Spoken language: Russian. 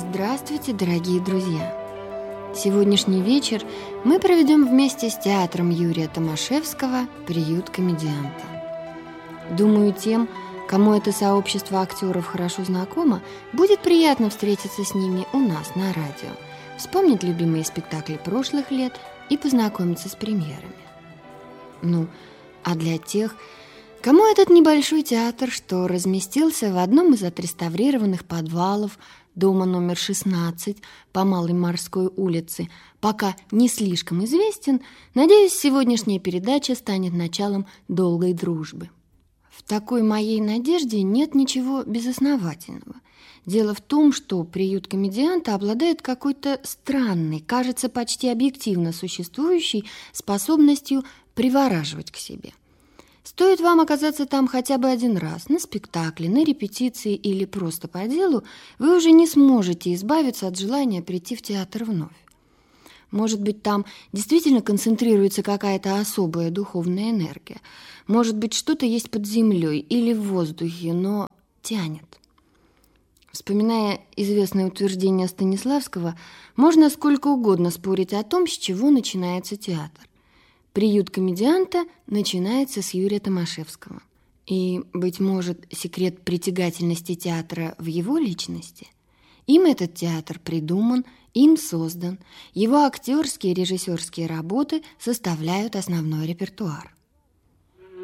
Здравствуйте, дорогие друзья! Сегодняшний вечер мы проведем вместе с театром Юрия Томашевского «Приют комедианта». Думаю, тем, кому это сообщество актеров хорошо знакомо, будет приятно встретиться с ними у нас на радио, вспомнить любимые спектакли прошлых лет и познакомиться с премьерами. А для тех, кому этот небольшой театр, что разместился в одном из отреставрированных подвалов дома номер 16 по Малой Морской улице, пока не слишком известен, надеюсь, сегодняшняя передача станет началом долгой дружбы. В такой моей надежде нет ничего безосновательного. Дело в том, что приют комедианта обладает какой-то странной, кажется, почти объективно существующей способностью привораживать к себе. Стоит вам оказаться там хотя бы один раз, на спектакле, на репетиции или просто по делу, вы уже не сможете избавиться от желания прийти в театр вновь. Может быть, там действительно концентрируется какая-то особая духовная энергия. Может быть, что-то есть под землей или в воздухе, но тянет. Вспоминая известное утверждение Станиславского, можно сколько угодно спорить о том, с чего начинается театр. Приют комедианта начинается с Юрия Томашевского. И, быть может, секрет притягательности театра в его личности? Им этот театр придуман, им создан, его актерские и режиссерские работы составляют основной репертуар.